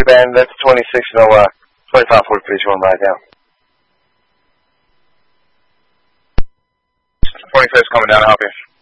band, that's 26, no, 25 40, please run right down. 26 coming down, help you.